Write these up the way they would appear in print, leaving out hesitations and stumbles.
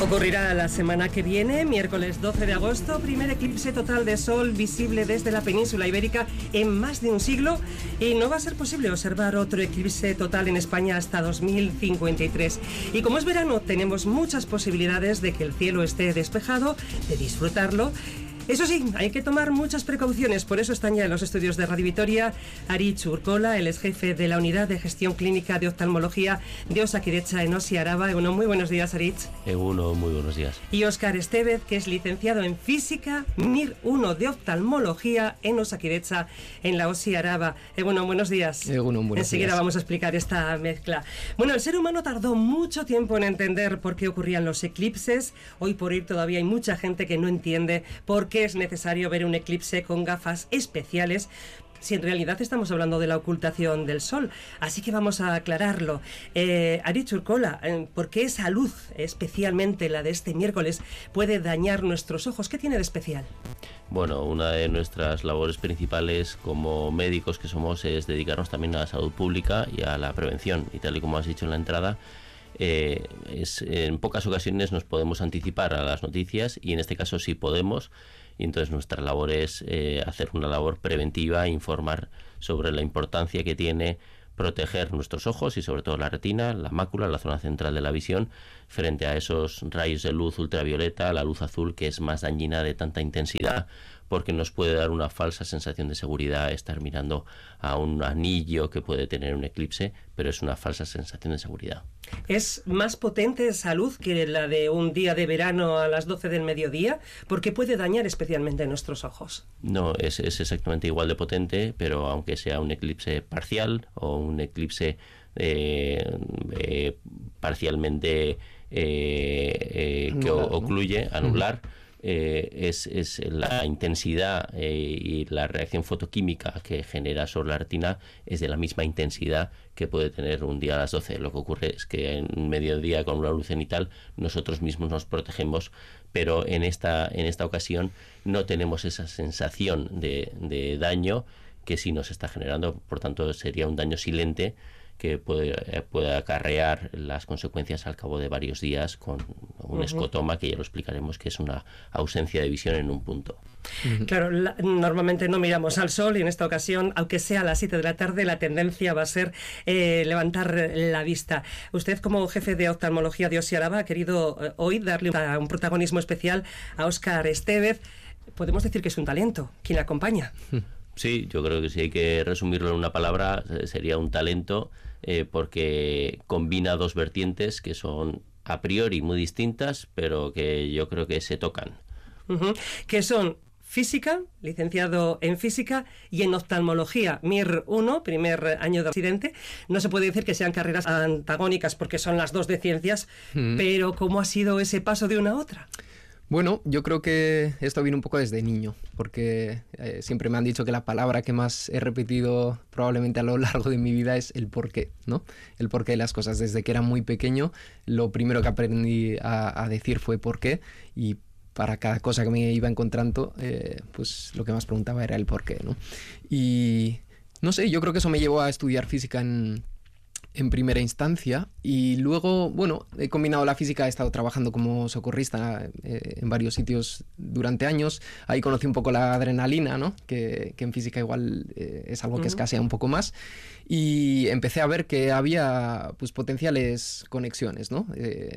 Ocurrirá la semana que viene, miércoles 12 de agosto, primer eclipse total de sol visible desde la península ibérica en más de un siglo, y no va a ser posible observar otro eclipse total en España hasta 2053. Y como es verano, tenemos muchas posibilidades de que el cielo esté despejado, de disfrutarlo. Eso sí, hay que tomar muchas precauciones, por eso están ya en los estudios de Radio Vitoria Aritz Urkola, el ex jefe de la Unidad de Gestión Clínica de Oftalmología de Osakidetza en Osi Araba. Muy buenos días, Aritz. Muy buenos días. Y Óscar Estevez, que es licenciado en Física, MIR 1 de Oftalmología en Osakidetza en la Osi Araba. Buenos días. Enseguida días. vamos a explicar esta mezcla. Bueno, el ser humano tardó mucho tiempo en entender por qué ocurrían los eclipses. Hoy por hoy todavía hay mucha gente que no entiende por qué es necesario ver un eclipse con gafas especiales, si en realidad estamos hablando de la ocultación del sol. Así que vamos a aclararlo. Aritz Urkola, ¿por qué esa luz, especialmente la de este miércoles, puede dañar nuestros ojos? ¿Qué tiene de especial? Bueno, una de nuestras labores principales como médicos que somos es dedicarnos también a la salud pública y a la prevención. Y tal y como has dicho en la entrada, en pocas ocasiones nos podemos anticipar a las noticias, y en este caso sí podemos. Y entonces nuestra labor es hacer una labor preventiva, informar sobre la importancia que tiene proteger nuestros ojos y sobre todo la retina, la mácula, la zona central de la visión, frente a esos rayos de luz ultravioleta, la luz azul, que es más dañina de tanta intensidad, porque nos puede dar una falsa sensación de seguridad estar mirando a un anillo que puede tener un eclipse, pero es una falsa sensación de seguridad. ¿Es más potente esa luz que la de un día de verano a las 12 del mediodía? ¿Por qué puede dañar especialmente nuestros ojos? No, es exactamente igual de potente, pero aunque sea un eclipse parcial o un eclipse parcialmente que ocluye, anular, es la intensidad y la reacción fotoquímica que genera sobre la retina es de la misma intensidad que puede tener un día a las 12. Lo que ocurre es que en mediodía, con una luz cenital, nosotros mismos nos protegemos, pero en esta ocasión no tenemos esa sensación de daño que sí nos está generando. Por tanto, sería un daño silente que puede acarrear las consecuencias al cabo de varios días, con un escotoma, que ya lo explicaremos, que es una ausencia de visión en un punto. Claro, normalmente no miramos al sol, y en esta ocasión, aunque sea a las 7 de la tarde, la tendencia va a ser levantar la vista. Usted, como jefe de oftalmología de Osi Araba, ha querido hoy darle un protagonismo especial a Óscar Estevez. Podemos decir que es un talento quien le acompaña. Sí, yo creo que si hay que resumirlo en una palabra, sería un talento, porque combina dos vertientes que son a priori muy distintas, pero que yo creo que se tocan. Que son física, licenciado en física, y en oftalmología, MIR 1, primer año de residente. No se puede decir que sean carreras antagónicas porque son las dos de ciencias, pero ¿cómo ha sido ese paso de una a otra? Bueno, yo creo que esto viene un poco desde niño, porque siempre me han dicho que la palabra que más he repetido probablemente a lo largo de mi vida es el porqué, ¿no? El porqué de las cosas. Desde que era muy pequeño, lo primero que aprendí a decir fue por qué, y para cada cosa que me iba encontrando, pues lo que más preguntaba era el porqué, ¿no? Y no sé, yo creo que eso me llevó a estudiar física en primera instancia, y luego, bueno, he combinado la física, he estado trabajando como socorrista en varios sitios durante años. Ahí conocí un poco la adrenalina, ¿no? Que en física igual es algo que escasea un poco más, y empecé a ver que había pues potenciales conexiones, ¿no?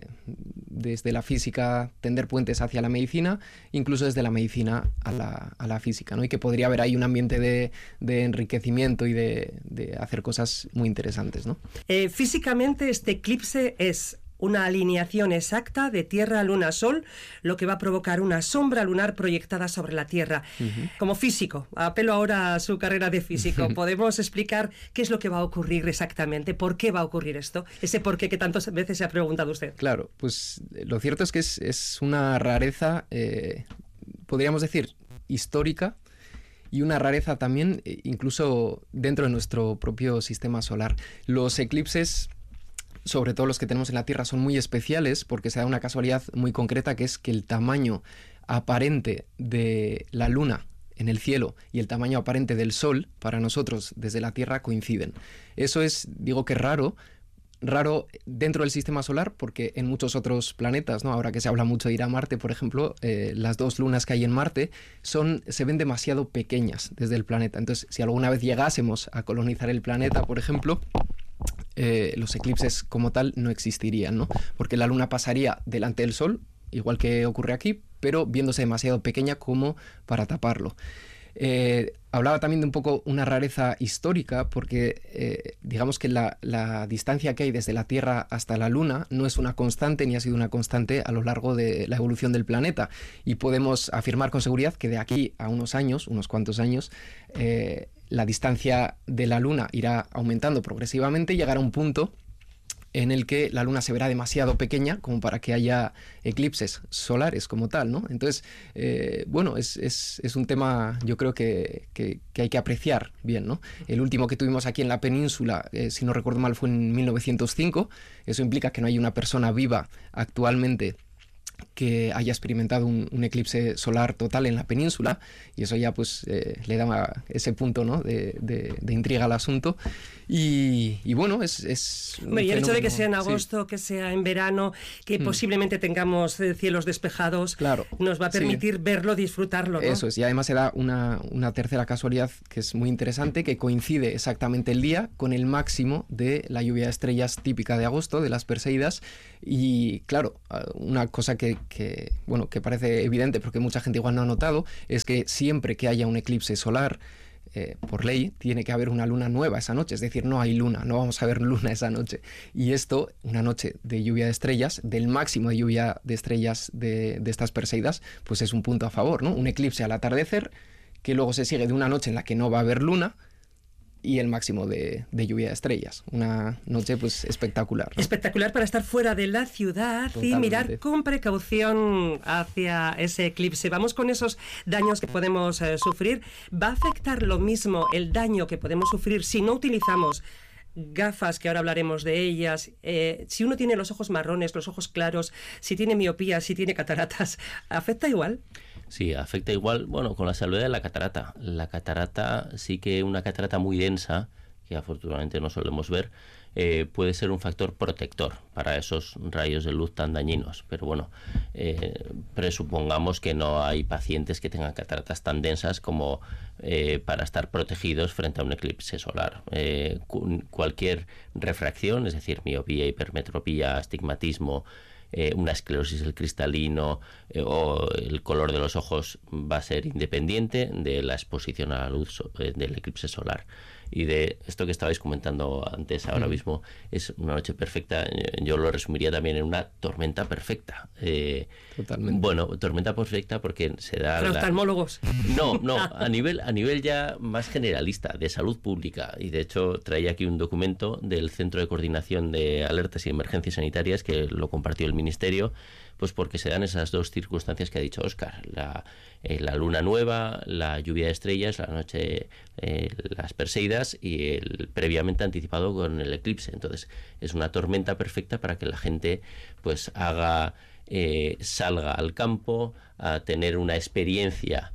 Desde la física tender puentes hacia la medicina, incluso desde la medicina a la física, ¿no? Y que podría haber ahí un ambiente de enriquecimiento y de hacer cosas muy interesantes, ¿no? Físicamente, este eclipse es una alineación exacta de Tierra, Luna, Sol, lo que va a provocar una sombra lunar proyectada sobre la Tierra. Como físico, apelo ahora a su carrera de físico, ¿podemos explicar qué es lo que va a ocurrir exactamente? ¿Por qué va a ocurrir esto? Ese por qué que tantas veces se ha preguntado usted. Claro, pues lo cierto es que es una rareza, podríamos decir, histórica, y una rareza también incluso dentro de nuestro propio sistema solar. Los eclipses, sobre todo los que tenemos en la Tierra, son muy especiales porque se da una casualidad muy concreta, que es que el tamaño aparente de la Luna en el cielo y el tamaño aparente del Sol para nosotros desde la Tierra coinciden. Eso es, digo que es raro, raro dentro del sistema solar porque en muchos otros planetas, ¿no? Ahora que se habla mucho de ir a Marte, por ejemplo, las 2 lunas que hay en Marte se ven demasiado pequeñas desde el planeta. Entonces, si alguna vez llegásemos a colonizar el planeta, por ejemplo, los eclipses como tal no existirían, ¿no? Porque la luna pasaría delante del Sol, igual que ocurre aquí, pero viéndose demasiado pequeña como para taparlo. Hablaba también de un poco una rareza histórica porque digamos que la distancia que hay desde la Tierra hasta la Luna no es una constante ni ha sido una constante a lo largo de la evolución del planeta, y podemos afirmar con seguridad que de aquí a unos cuantos años, la distancia de la Luna irá aumentando progresivamente y llegará a un punto en el que la Luna se verá demasiado pequeña como para que haya eclipses solares como tal, ¿no? Entonces, bueno, es un tema, yo creo que hay que apreciar bien, ¿no? El último que tuvimos aquí en la península, si no recuerdo mal, fue en 1905. Eso implica que no hay una persona viva actualmente que haya experimentado un eclipse solar total en la península, y eso ya pues le da ese punto, ¿no? de intriga al asunto, y bueno, es Hombre, y el hecho de que sea en agosto, sí, que sea en verano, que posiblemente tengamos cielos despejados, claro, nos va a permitir verlo, disfrutarlo, ¿no? Eso es, y además se da una tercera casualidad que es muy interesante, que coincide exactamente el día con el máximo de la lluvia de estrellas típica de agosto, de las Perseidas. Y claro, una cosa que parece evidente, porque mucha gente igual no ha notado, es que siempre que haya un eclipse solar, por ley, tiene que haber una luna nueva esa noche. Es decir, no hay luna, no vamos a ver luna esa noche. Y esto, una noche de lluvia de estrellas, del máximo de lluvia de estrellas de estas Perseidas, pues es un punto a favor, ¿no? Un eclipse al atardecer, que luego se sigue de una noche en la que no va a haber luna, y el máximo de lluvia de estrellas. Una noche pues espectacular, ¿no? Espectacular para estar fuera de la ciudad. Totalmente. Y mirar con precaución hacia ese eclipse. Vamos con esos daños que podemos sufrir. ¿Va a afectar lo mismo el daño que podemos sufrir si no utilizamos gafas, que ahora hablaremos de ellas? Si uno tiene los ojos marrones, los ojos claros, si tiene miopía, si tiene cataratas, ¿afecta igual? Sí, afecta igual, bueno, con la salvedad de la catarata. La catarata, sí que una catarata muy densa, que afortunadamente no solemos ver, puede ser un factor protector para esos rayos de luz tan dañinos. Pero bueno, presupongamos que no hay pacientes que tengan cataratas tan densas como para estar protegidos frente a un eclipse solar. Cualquier refracción, es decir, miopía, hipermetropía, astigmatismo, una esclerosis del cristalino o el color de los ojos, va a ser independiente de la exposición a la luz del eclipse solar. Y de esto que estabais comentando antes, ahora mismo, es una noche perfecta. Yo lo resumiría también en una tormenta perfecta. Totalmente. Bueno, tormenta perfecta porque se da... Para oftalmólogos. No, a nivel ya más generalista, de salud pública. Y de hecho traía aquí un documento del Centro de Coordinación de Alertas y Emergencias Sanitarias, que lo compartió el Ministerio, pues porque se dan esas dos circunstancias que ha dicho Óscar: la luna nueva, la lluvia de estrellas, la noche, las Perseidas, y el previamente anticipado con el eclipse. Entonces es una tormenta perfecta para que la gente pues salga al campo a tener una experiencia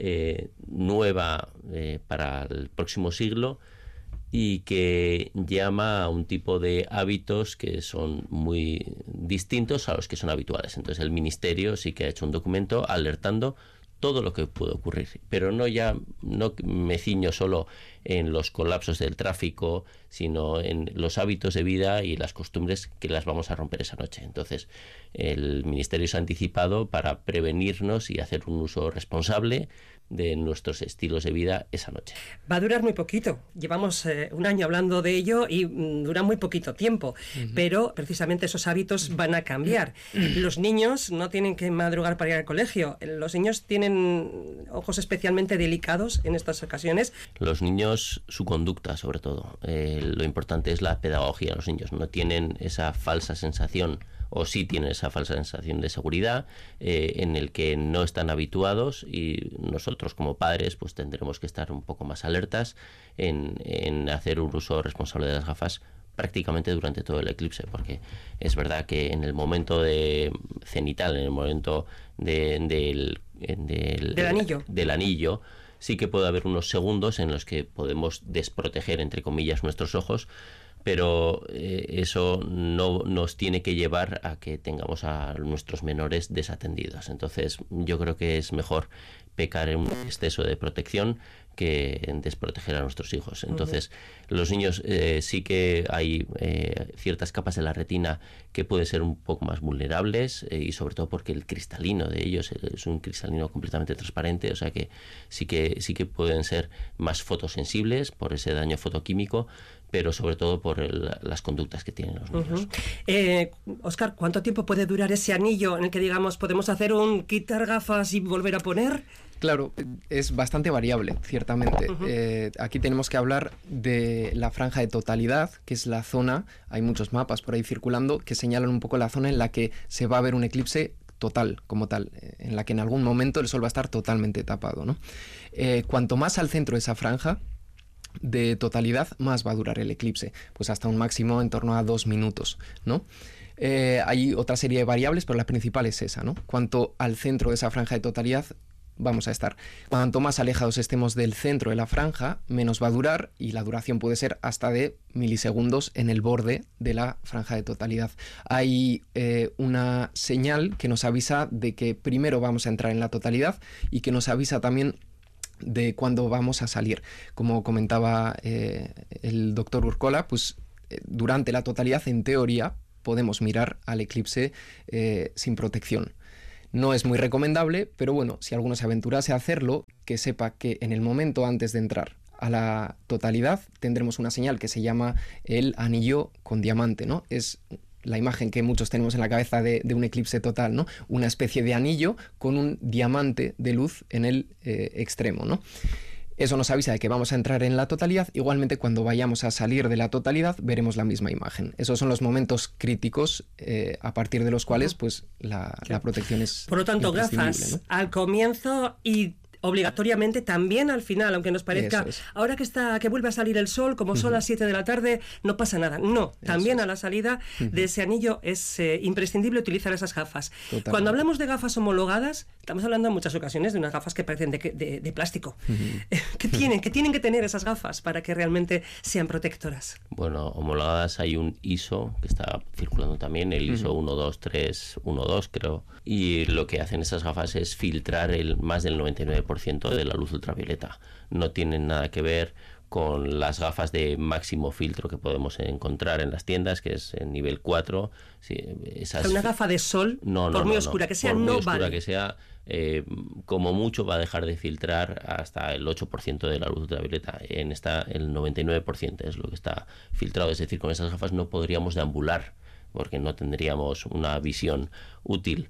nueva para el próximo siglo, y que llama a un tipo de hábitos que son muy distintos a los que son habituales. Entonces el Ministerio sí que ha hecho un documento alertando todo lo que puede ocurrir, pero no me ciño solo en los colapsos del tráfico, sino en los hábitos de vida y las costumbres que las vamos a romper esa noche. Entonces el Ministerio se ha anticipado para prevenirnos y hacer un uso responsable de nuestros estilos de vida esa noche. Va a durar muy poquito. Llevamos un año hablando de ello y dura muy poquito tiempo, pero precisamente esos hábitos van a cambiar. Los niños no tienen que madrugar para ir al colegio. Los niños tienen ojos especialmente delicados en estas ocasiones. Los niños, su conducta sobre todo. Lo importante es la pedagogía. Los niños no tienen esa falsa sensación, o sí tienen esa falsa sensación de seguridad en el que no están habituados, y nosotros como padres pues tendremos que estar un poco más alertas en hacer un uso responsable de las gafas prácticamente durante todo el eclipse, porque es verdad que en el momento cenital, en el momento del anillo, sí que puede haber unos segundos en los que podemos desproteger, entre comillas, nuestros ojos, pero eso no nos tiene que llevar a que tengamos a nuestros menores desatendidos. Entonces yo creo que es mejor pecar en un exceso de protección que en desproteger a nuestros hijos. Entonces, los niños sí que hay ciertas capas de la retina que pueden ser un poco más vulnerables, y sobre todo porque el cristalino de ellos es un cristalino completamente transparente, o sea que sí que pueden ser más fotosensibles por ese daño fotoquímico, pero sobre todo por las conductas que tienen los niños. Óscar, ¿cuánto tiempo puede durar ese anillo en el que, digamos, podemos hacer un quitar gafas y volver a poner? Claro, es bastante variable, ciertamente. Aquí tenemos que hablar de la franja de totalidad, que es la zona, hay muchos mapas por ahí circulando, que señalan un poco la zona en la que se va a ver un eclipse total, como tal, en la que en algún momento el sol va a estar totalmente tapado, ¿no? Cuanto más al centro de esa franja de totalidad, más va a durar el eclipse, pues hasta un máximo en torno a 2 minutos, ¿no? Hay otra serie de variables, pero la principal es esa, ¿no? Cuanto al centro de esa franja de totalidad vamos a estar. Cuanto más alejados estemos del centro de la franja, menos va a durar, y la duración puede ser hasta de milisegundos en el borde de la franja de totalidad. Hay una señal que nos avisa de que primero vamos a entrar en la totalidad y que nos avisa también de cuándo vamos a salir. Como comentaba el doctor Urcola, pues durante la totalidad, en teoría, podemos mirar al eclipse sin protección. No es muy recomendable, pero bueno, si alguno se aventurase a hacerlo, que sepa que en el momento antes de entrar a la totalidad tendremos una señal que se llama el anillo con diamante, ¿no? Es la imagen que muchos tenemos en la cabeza de un eclipse total, ¿no? Una especie de anillo con un diamante de luz en el extremo, ¿no? Eso nos avisa de que vamos a entrar en la totalidad. Igualmente, cuando vayamos a salir de la totalidad, veremos la misma imagen. Esos son los momentos críticos a partir de los cuales pues la protección es Por lo tanto, gafas, ¿no?, al comienzo y obligatoriamente también al final, aunque nos parezca ahora que vuelve a salir el sol, como son las 7 de la tarde, no pasa nada. No, también a la salida de ese anillo es imprescindible utilizar esas gafas. Totalmente. Cuando hablamos de gafas homologadas, estamos hablando en muchas ocasiones de unas gafas que parecen de plástico. ¿Qué tienen que tener esas gafas para que realmente sean protectoras? Bueno, homologadas hay un ISO que está circulando también, el ISO 12312, creo, y lo que hacen esas gafas es filtrar más del 99% de la luz ultravioleta. No tienen nada que ver con las gafas de máximo filtro que podemos encontrar en las tiendas, que es en nivel 4. Sí, una gafa de sol, por muy oscura que sea, no vale. Que sea, como mucho va a dejar de filtrar hasta el 8% de la luz ultravioleta. En esta el 99% es lo que está filtrado. Es decir, con esas gafas no podríamos deambular porque no tendríamos una visión útil.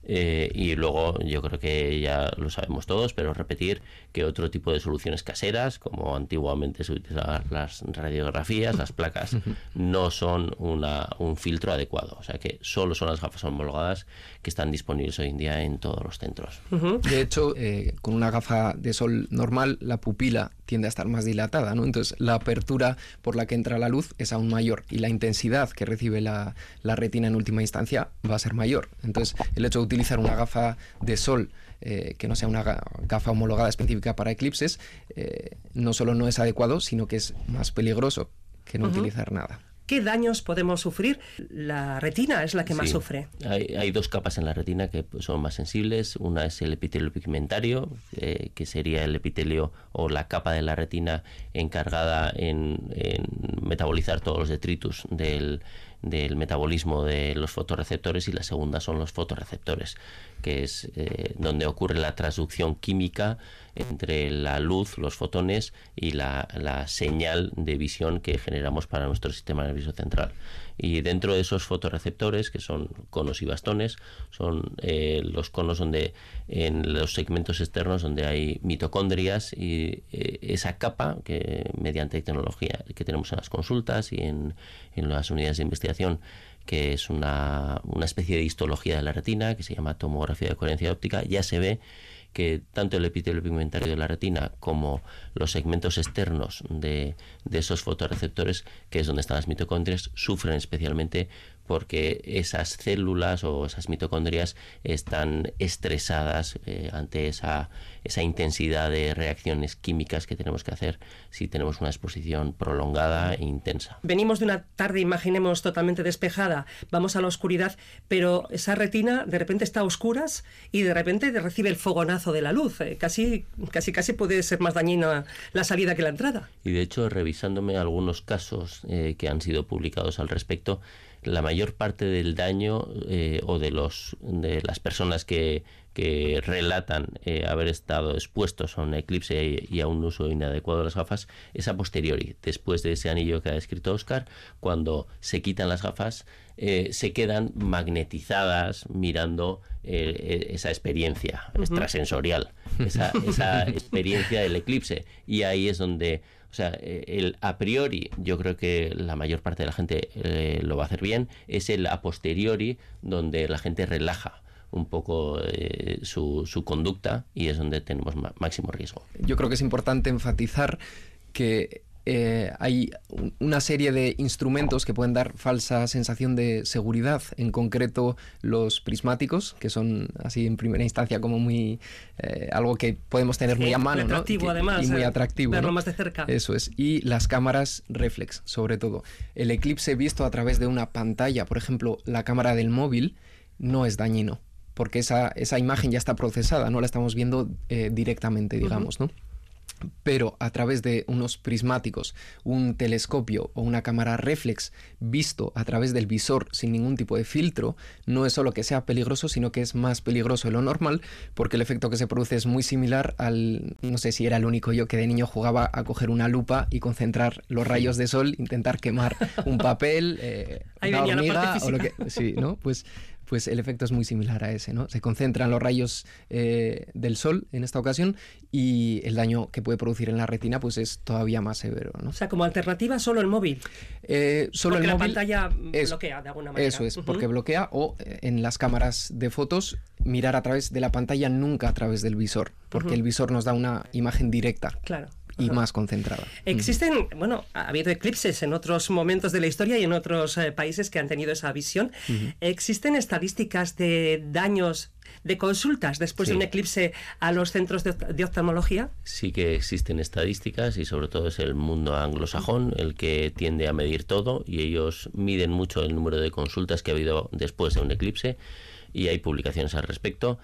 Y luego yo creo que ya lo sabemos todos, pero repetir que otro tipo de soluciones caseras, como antiguamente se utilizaban las radiografías, las placas, no son un filtro adecuado. O sea que solo son las gafas homologadas que están disponibles hoy en día en todos los centros. De hecho, con una gafa de sol normal, la pupila tiende a estar más dilatada, ¿no? Entonces la apertura por la que entra la luz es aún mayor y la intensidad que recibe la retina en última instancia va a ser mayor. Entonces el hecho de utilizar una gafa de sol que no sea una gafa homologada específica para eclipses no solo no es adecuado, sino que es más peligroso que no utilizar nada. ¿Qué daños podemos sufrir? La retina es la que más sufre. Hay dos capas en la retina que son más sensibles. Una es el epitelio pigmentario, que sería el epitelio o la capa de la retina encargada en metabolizar todos los detritus del metabolismo de los fotorreceptores, y la segunda son los fotorreceptores, que es donde ocurre la transducción química entre la luz, los fotones y la señal de visión que generamos para nuestro sistema nervioso central. Y dentro de esos fotorreceptores, que son conos y bastones, son los conos donde en los segmentos externos donde hay mitocondrias, y esa capa que mediante tecnología que tenemos en las consultas y en las unidades de investigación, que es una especie de histología de la retina que se llama tomografía de coherencia óptica, ya se ve que tanto el epitelio pigmentario de la retina como los segmentos externos de esos fotorreceptores, que es donde están las mitocondrias, sufren especialmente porque esas células o esas mitocondrias están estresadas ante esa intensidad de reacciones químicas que tenemos que hacer si tenemos una exposición prolongada e intensa. Venimos de una tarde, imaginemos, totalmente despejada, vamos a la oscuridad, pero esa retina de repente está a oscuras y de repente recibe el fogonazo de la luz. Casi puede ser más dañina la salida que la entrada. Y de hecho, revisándome algunos casos que han sido publicados al respecto, la mayor parte del daño o de las personas que relatan haber estado expuestos a un eclipse y a un uso inadecuado de las gafas es a posteriori, después de ese anillo que ha descrito Óscar. Cuando se quitan las gafas, se quedan magnetizadas mirando esa experiencia extrasensorial, esa experiencia del eclipse, y ahí es donde, o sea, el a priori, yo creo que la mayor parte de la gente lo va a hacer bien, es el a posteriori donde la gente relaja un poco su conducta, y es donde tenemos máximo riesgo. Yo creo que es importante enfatizar que hay una serie de instrumentos que pueden dar falsa sensación de seguridad, en concreto los prismáticos, que son así en primera instancia como muy algo que podemos tener muy a mano, muy atractivo, ¿no? además, y muy atractivo, verlo, ¿no? más de cerca. Eso es. Y las cámaras reflex, sobre todo. El eclipse visto a través de una pantalla, por ejemplo, la cámara del móvil, no es dañino, porque esa imagen ya está procesada, no la estamos viendo directamente, digamos, ¿no? Pero a través de unos prismáticos, un telescopio o una cámara reflex visto a través del visor sin ningún tipo de filtro, no es solo que sea peligroso, sino que es más peligroso de lo normal, porque el efecto que se produce es muy similar al, no sé si era el único yo que de niño jugaba a coger una lupa y concentrar los rayos de sol, intentar quemar un papel, una hormiga o lo que... Sí, ¿no? Pues el efecto es muy similar a ese, ¿no? Se concentran los rayos del sol en esta ocasión, y el daño que puede producir en la retina pues es todavía más severo, ¿no? O sea, como alternativa, solo el móvil. Solo porque el móvil. La pantalla bloquea de alguna manera. Eso es, porque bloquea, o en las cámaras de fotos, mirar a través de la pantalla, nunca a través del visor, porque el visor nos da una imagen directa. Claro. Y más concentrada. Existen, bueno, ha habido eclipses en otros momentos de la historia y en otros países que han tenido esa visión. ¿Existen estadísticas de daños de consultas después de un eclipse a los centros de oftalmología? Sí que existen estadísticas, y sobre todo es el mundo anglosajón el que tiende a medir todo, y ellos miden mucho el número de consultas que ha habido después de un eclipse, y hay publicaciones al respecto.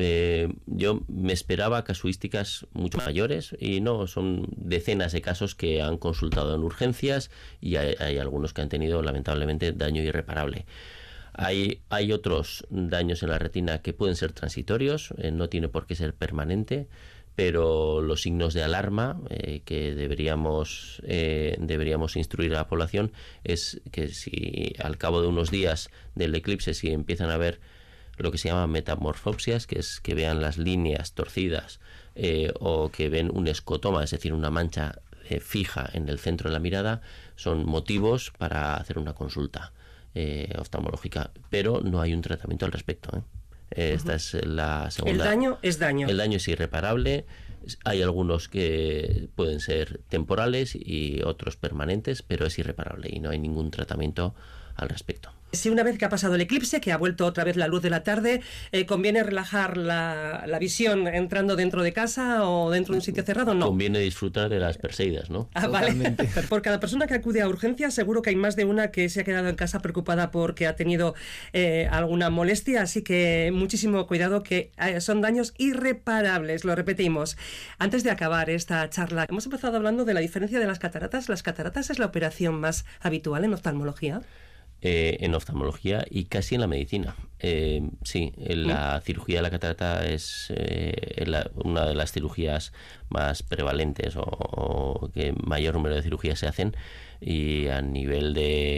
Yo me esperaba casuísticas mucho mayores, y no, son decenas de casos que han consultado en urgencias, y hay algunos que han tenido lamentablemente daño irreparable. Hay otros daños en la retina que pueden ser transitorios, no tiene por qué ser permanente, pero los signos de alarma que deberíamos instruir a la población es que si al cabo de unos días del eclipse, si empiezan a ver lo que se llama metamorfopsias, que es que vean las líneas torcidas, o que ven un escotoma, es decir, una mancha fija en el centro de la mirada, son motivos para hacer una consulta oftalmológica, pero no hay un tratamiento al respecto. Esta es la segunda. El daño es daño. El daño es irreparable. Hay algunos que pueden ser temporales y otros permanentes, pero es irreparable y no hay ningún tratamiento al respecto. Si una vez que ha pasado el eclipse, que ha vuelto otra vez la luz de la tarde, ¿conviene relajar la visión entrando dentro de casa o dentro de un sitio cerrado? No. Conviene disfrutar de las Perseidas, ¿no? Vale. Por cada persona que acude a urgencias, seguro que hay más de una que se ha quedado en casa preocupada porque ha tenido alguna molestia, así que muchísimo cuidado, que son daños irreparables, lo repetimos. Antes de acabar esta charla, hemos empezado hablando de la diferencia de las cataratas. ¿Las cataratas es la operación más habitual en oftalmología? En oftalmología y casi en la medicina. Sí, la cirugía de la catarata es una de las cirugías más prevalentes o que mayor número de cirugías se hacen, y a nivel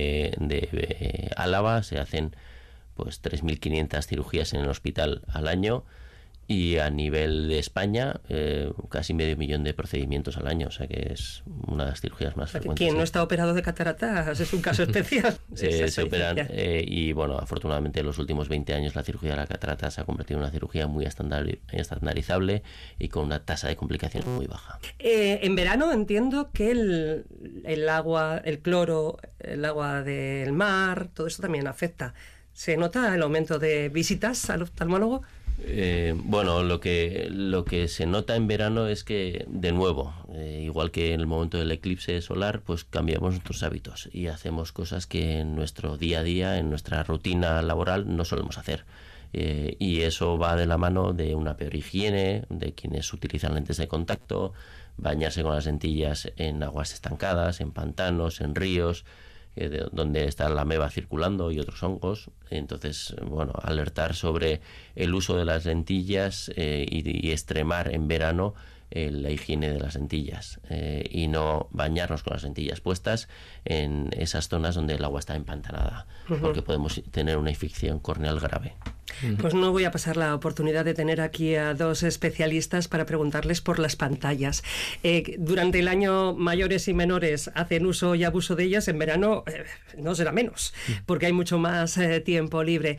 de Álava se hacen pues 3.500 cirugías en el hospital al año, Y a nivel de España, casi 500.000 de procedimientos al año, o sea que es una de las cirugías más frecuentes. Quien no está operado de cataratas es un caso especial. Se operan y bueno, afortunadamente en los últimos 20 años la cirugía de la catarata se ha convertido en una cirugía muy estandarizable y con una tasa de complicaciones muy baja. En verano entiendo que el agua, el cloro, el agua del mar, todo eso también afecta. ¿Se nota el aumento de visitas al oftalmólogo? Bueno, lo que se nota en verano es que, de nuevo, igual que en el momento del eclipse solar, pues cambiamos nuestros hábitos y hacemos cosas que en nuestro día a día, en nuestra rutina laboral, no solemos hacer. Y eso va de la mano de una peor higiene, de quienes utilizan lentes de contacto, bañarse con las lentillas en aguas estancadas, en pantanos, en ríos, donde está la ameba circulando y otros hongos. Entonces, bueno, alertar sobre el uso de las lentillas y extremar en verano la higiene de las lentillas y no bañarnos con las lentillas puestas en esas zonas donde el agua está empantanada, porque podemos tener una infección corneal grave. Pues no voy a pasar la oportunidad de tener aquí a dos especialistas para preguntarles por las pantallas. Durante el año mayores y menores hacen uso y abuso de ellas, en verano no será menos, porque hay mucho más tiempo libre.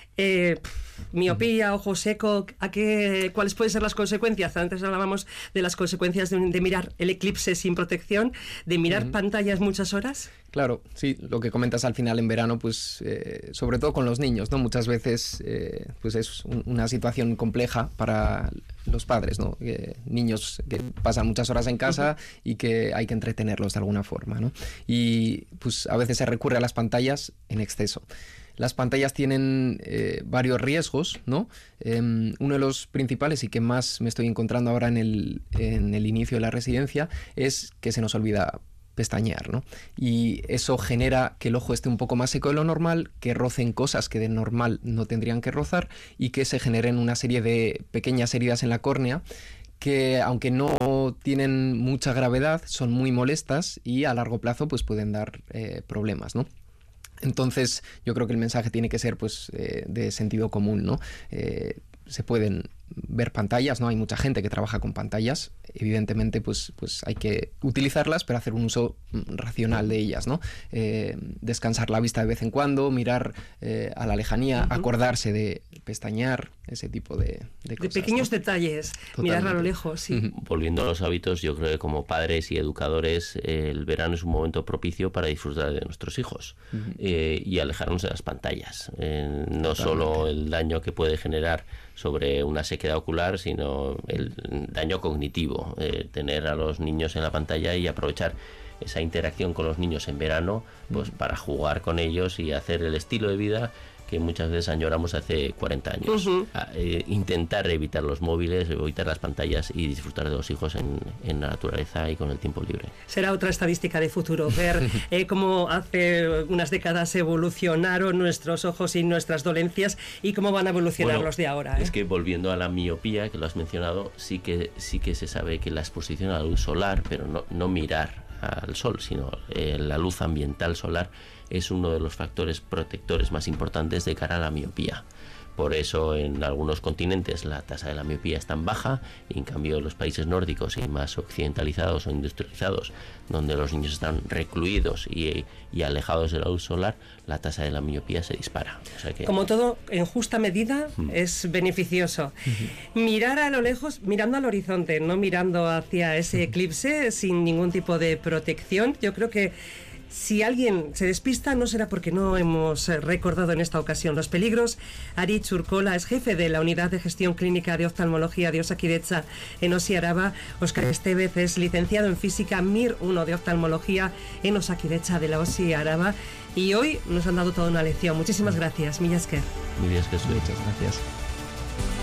Miopía, ojo seco, ¿cuáles pueden ser las consecuencias? Antes hablábamos de las consecuencias de mirar el eclipse sin protección, de mirar pantallas muchas horas. Claro, sí, lo que comentas al final en verano, pues sobre todo con los niños, ¿no? Muchas veces pues es una situación compleja para los padres, ¿no? Niños que pasan muchas horas en casa y que hay que entretenerlos de alguna forma, ¿no? Y pues a veces se recurre a las pantallas en exceso. Las pantallas tienen varios riesgos, ¿no? Uno de los principales y que más me estoy encontrando ahora en el inicio de la residencia es que se nos olvida pestañear, ¿no? Y eso genera que el ojo esté un poco más seco de lo normal, que rocen cosas que de normal no tendrían que rozar y que se generen una serie de pequeñas heridas en la córnea que, aunque no tienen mucha gravedad, son muy molestas y a largo plazo pues pueden dar problemas, ¿no? Entonces, yo creo que el mensaje tiene que ser pues de sentido común, ¿no? Se pueden ver pantallas, ¿no? Hay mucha gente que trabaja con pantallas. Evidentemente, pues hay que utilizarlas, pero hacer un uso racional de ellas, ¿no? Descansar la vista de vez en cuando, mirar a la lejanía, acordarse de pestañear, ese tipo de cosas. De pequeños, ¿no? Detalles, totalmente. Mirar a lo lejos, sí. Volviendo a los hábitos, yo creo que como padres y educadores, el verano es un momento propicio para disfrutar de nuestros hijos y alejarnos de las pantallas. No solo el daño que puede generar sobre una sequedad ocular, sino el daño cognitivo, tener a los niños en la pantalla y aprovechar esa interacción con los niños en verano pues para jugar con ellos y hacer el estilo de vida que muchas veces añoramos hace 40 años. Intentar evitar los móviles, evitar las pantallas y disfrutar de los hijos en la naturaleza y con el tiempo libre. Será otra estadística de futuro, ver cómo hace unas décadas evolucionaron nuestros ojos y nuestras dolencias y cómo van a evolucionar los de ahora. Es que volviendo a la miopía, que lo has mencionado, sí que se sabe que la exposición a la luz solar, pero no mirar al sol, sino la luz ambiental solar es uno de los factores protectores más importantes de cara a la miopía. Por eso en algunos continentes la tasa de la miopía es tan baja y en cambio en los países nórdicos y más occidentalizados o industrializados, donde los niños están recluidos y alejados de la luz solar, la tasa de la miopía se dispara. O sea que... Como todo, en justa medida es beneficioso. Mirar a lo lejos, mirando al horizonte, no mirando hacia ese eclipse sin ningún tipo de protección. Yo creo que si alguien se despista, no será porque no hemos recordado en esta ocasión los peligros. Aritz Urkola es jefe de la Unidad de Gestión Clínica de Oftalmología de Osakidetza en Osi Araba. Óscar Estevez es licenciado en Física MIR 1 de Oftalmología en Osakidetza de la Osi Araba. Y hoy nos han dado toda una lección. Muchísimas gracias, Mila esker. Muchas gracias. Muchas gracias.